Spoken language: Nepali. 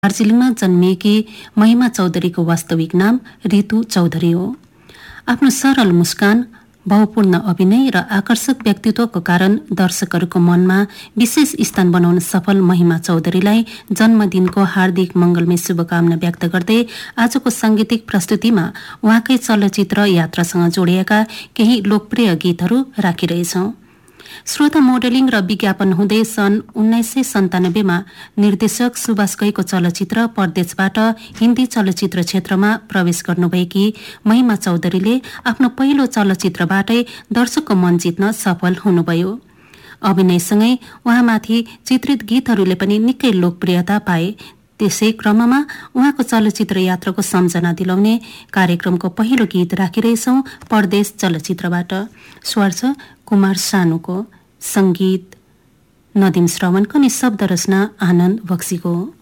दार्जिलिङमा जन्मिएकी महिमा चौधरीको वास्तविक नाम रितु चौधरी हो। आफ्नो सरल मुस्कान, भावपूर्ण अभिनय र आकर्षक व्यक्तित्वको कारण दर्शकहरूको मनमा विशेष स्थान बनाउन सफल महिमा चौधरीलाई जन्मदिनको हार्दिक मंगलमय शुभकामना व्यक्त गर्दै आजको सांगीतिक प्रस्तुतिमा उहाँकै चलचित्र यात्रासँग जोडिएका केही लोकप्रिय गीतहरू राखिरहेछौं। श्रोता, मोडलिङ र विज्ञापन हुँदै सन् 1997 मा निर्देशक सुभाष घईको चलचित्र परदेशबाट हिन्दी चलचित्र क्षेत्रमा प्रवेश गर्नुभएकी महिमा चौधरीले आफ्नो पहिलो चलचित्रबाटै दर्शकको मन जित्न सफल हुनुभयो। अभिनयसँगै उहाँमाथि चित्रित गीतहरूले पनि निकै लोकप्रियता पाए। त्यसै क्रममा उहाँको चलचित्र यात्राको सम्झना दिलाउने कार्यक्रमको पहिलो गीत राखिरहेछौं परदेश चलचित्रबाट। स्वर छ कुमार सानुको, संगीत नदीम श्रवणको नि शब्द रचना आनन्द बक्सीको।